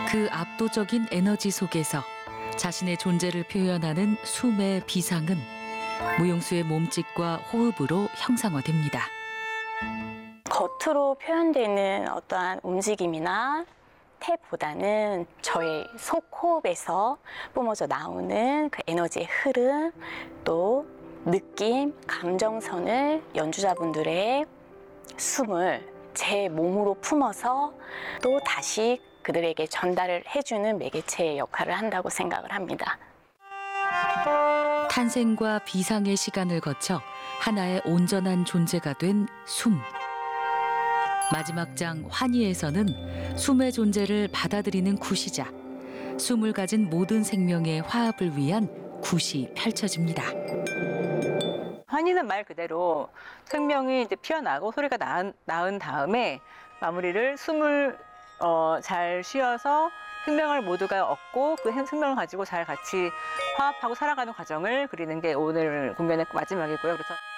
그 압도적인 에너지 속에서 자신의 존재를 표현하는 숨의 비상은 무용수의 몸짓과 호흡으로 형상화됩니다. 겉으로 표현되는 어떠한 움직임이나 탭보다는 저의 속 호흡에서 뿜어져 나오는 그 에너지의 흐름, 또 느낌, 감정선을 연주자분들의 숨을 제 몸으로 품어서 또 다시 그들에게 전달을 해주는 매개체의 역할을 한다고 생각을 합니다. 탄생과 비상의 시간을 거쳐 하나의 온전한 존재가 된 숨. 마지막 장 환희에서는 숨의 존재를 받아들이는 구시자, 숨을 가진 모든 생명의 화합을 위한 굿이 펼쳐집니다. 환희는 말 그대로 생명이 이제 피어나고 소리가 나은 다음에 마무리를 숨을 잘 쉬어서 생명을 모두가 얻고 그 생명을 가지고 잘 같이 화합하고 살아가는 과정을 그리는 게 오늘 공연의 마지막이고요. 그래서